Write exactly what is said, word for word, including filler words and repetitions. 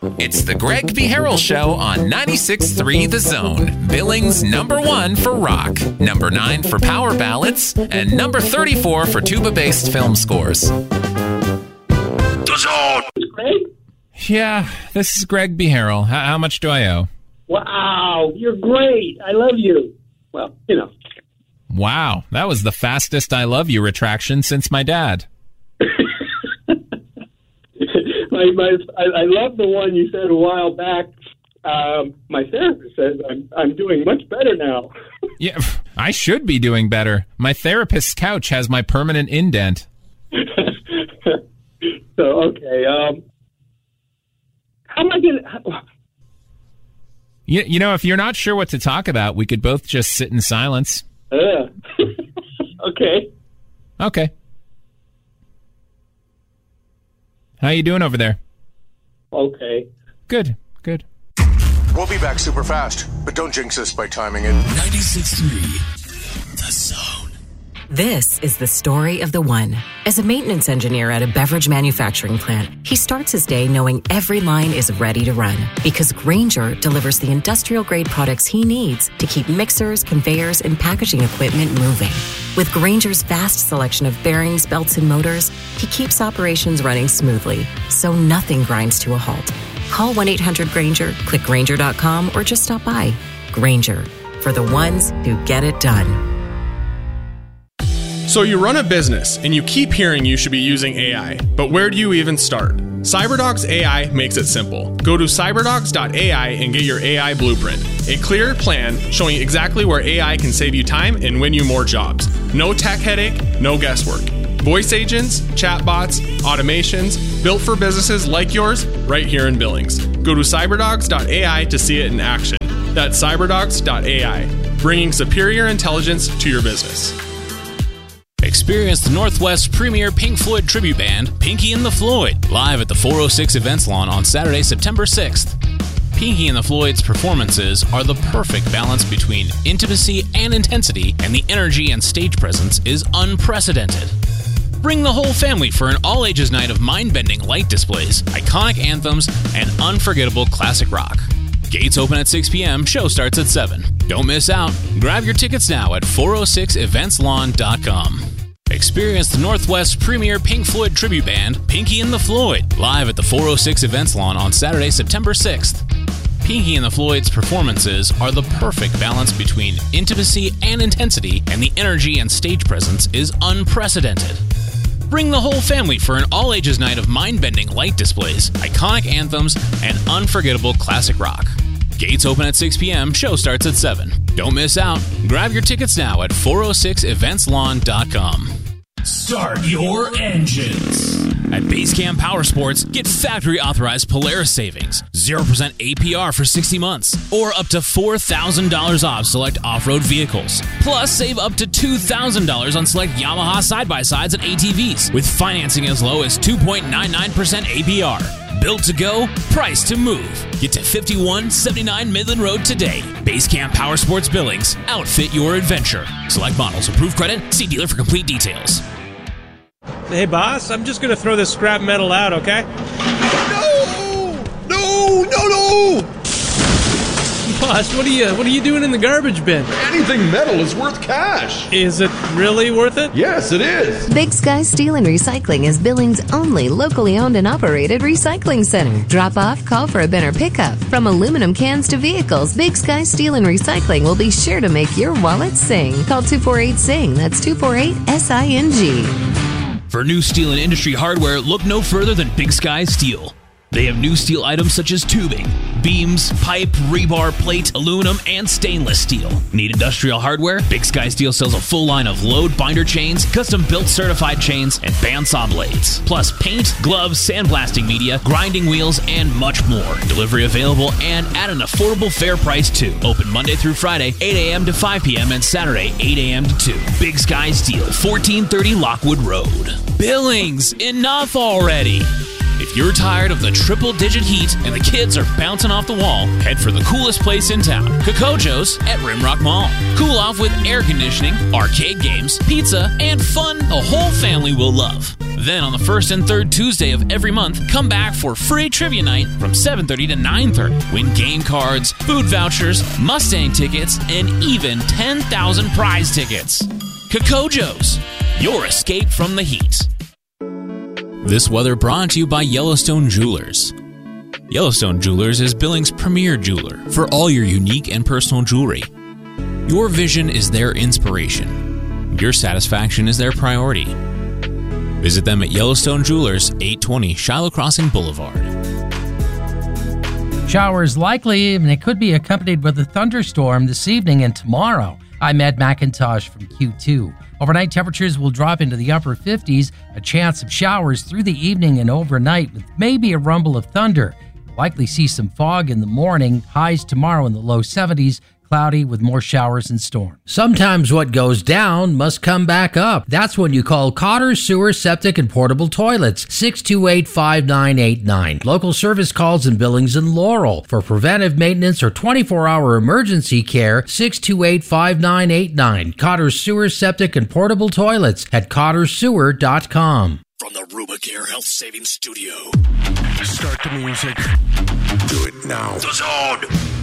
It's the Greg B. Harrell Show on ninety-six point three The Zone. Billings number one for rock, number nine for power ballads, and number thirty-four for tuba-based film scores. The Zone! Greg? Yeah, this is Greg B. Harrell. How, how much do I owe? Wow, you're great. I love you. Well, you know. Wow, that was the fastest I love you retraction since my dad. my, my, I, I love the one you said a while back. Um, my therapist says I'm, I'm doing much better now. Yeah, I should be doing better. My therapist's couch has my permanent indent. So, okay. Um, how am I going to... You, you know, if you're not sure what to talk about, we could both just sit in silence. Uh, okay. Okay. How you doing over there? Okay. Good, good. We'll be back super fast, but don't jinx us by timing it. ninety-six point three The Zone. This is the story of the one. As a maintenance engineer at a beverage manufacturing plant, he starts his day knowing every line is ready to run because Grainger delivers the industrial-grade products he needs to keep mixers, conveyors, and packaging equipment moving. With Grainger's vast selection of bearings, belts, and motors, he keeps operations running smoothly, so nothing grinds to a halt. Call one eight hundred Grainger, click Grainger dot com, or just stop by. Grainger, for the ones who get it done. So you run a business and you keep hearing you should be using A I, but where do you even start? CyberDogs A I makes it simple. Go to cyberdogs dot A I and get your A I blueprint. A clear plan showing exactly where A I can save you time and win you more jobs. No tech headache, no guesswork. Voice agents, chatbots, automations, built for businesses like yours right here in Billings. Go to cyberdogs dot A I to see it in action. That's cyberdogs dot A I, bringing superior intelligence to your business. Experience the Northwest's premier Pink Floyd tribute band, Pinky and the Floyd, live at the four oh six Events Lawn on Saturday, September sixth. Pinky and the Floyd's performances are the perfect balance between intimacy and intensity, and the energy and stage presence is unprecedented. Bring the whole family for an all-ages night of mind-bending light displays, iconic anthems, and unforgettable classic rock. Gates open at six p.m., show starts at seven. Don't miss out. Grab your tickets now at four oh six events lawn dot com. Experience the Northwest's premier Pink Floyd tribute band, Pinky and the Floyd, live at the four oh six Events Lawn on Saturday, September sixth. Pinky and the Floyd's performances are the perfect balance between intimacy and intensity, and the energy and stage presence is unprecedented. Bring the whole family for an all-ages night of mind-bending light displays, iconic anthems, and unforgettable classic rock. Gates open at six p.m., show starts at seven. Don't miss out. Grab your tickets now at four oh six events lawn dot com. Start your engines. At Basecamp Power Sports, get factory-authorized Polaris savings, zero percent A P R for sixty months, or up to four thousand dollars off select off-road vehicles. Plus, save up to two thousand dollars on select Yamaha side-by-sides and A T Vs, with financing as low as two point nine nine percent A P R. Built to go, priced to move. Get to fifty-one seventy-nine Midland Road today. Basecamp Power Sports Billings. Outfit your adventure. Select models. Approved credit. See dealer for complete details. Hey, boss, I'm just going to throw this scrap metal out, okay? No! No! No, no! Boss, what are you what are you doing in the garbage bin? Anything metal is worth cash. Is it really worth it? Yes, it is. Big Sky Steel and Recycling is Billings' only locally owned and operated recycling center. Drop off, call for a bin or pickup. From aluminum cans to vehicles, Big Sky Steel and Recycling will be sure to make your wallet sing. Call two four eight S I N G. That's two four eight S I N G. For new steel and industry hardware, look no further than Big Sky Steel. They have new steel items such as tubing, beams, pipe, rebar, plate, aluminum, and stainless steel. Need industrial hardware? Big Sky Steel sells a full line of load binder chains, custom-built certified chains, and bandsaw blades. Plus paint, gloves, sandblasting media, grinding wheels, and much more. Delivery available and at an affordable fair price too. Open Monday through Friday, eight a.m. to five p.m. and Saturday, eight a.m. to two. Big Sky Steel, fourteen thirty Lockwood Road. Billings, enough already! If you're tired of the triple-digit heat and the kids are bouncing off the wall, head for the coolest place in town, Kokojo's at Rimrock Mall. Cool off with air conditioning, arcade games, pizza, and fun a whole family will love. Then on the first and third Tuesday of every month, come back for free trivia night from seven thirty to nine thirty. Win game cards, food vouchers, Mustang tickets, and even ten thousand prize tickets. Kokojo's, your escape from the heat. This weather brought to you by Yellowstone Jewelers. Yellowstone Jewelers is Billings' premier jeweler for all your unique and personal jewelry. Your vision is their inspiration. Your satisfaction is their priority. Visit them at Yellowstone Jewelers, eight twenty Shiloh Crossing Boulevard. Showers likely, and it could be accompanied with a thunderstorm this evening and tomorrow. I'm Ed McIntosh from Q two. Overnight temperatures will drop into the upper fifties, a chance of showers through the evening and overnight with maybe a rumble of thunder. You'll likely see some fog in the morning, highs tomorrow in the low seventies, cloudy with more showers and storms. Sometimes what goes down must come back up. That's when you call Cotter Sewer, Septic, and Portable Toilets, six two eight, five nine eight nine. Local service calls in Billings and Laurel. For preventive maintenance or twenty-four hour emergency care, six two eight, five nine eight nine. Cotter Sewer, Septic, and Portable Toilets at cotter sewer dot com. From the Rubicare Health Savings Studio. Start the music. Do it now. The Zone.